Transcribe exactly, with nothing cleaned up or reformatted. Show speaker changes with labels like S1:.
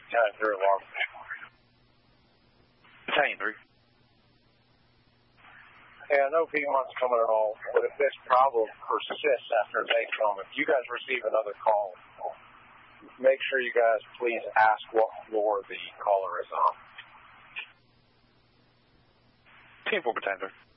S1: Battalion three alarm.
S2: Battalion three.
S1: Hey, I know Piedmont's coming at all, but if this problem persists after they come, if you guys receive another call, make sure you guys please ask what floor the caller is on.
S2: ten four, Battalion three.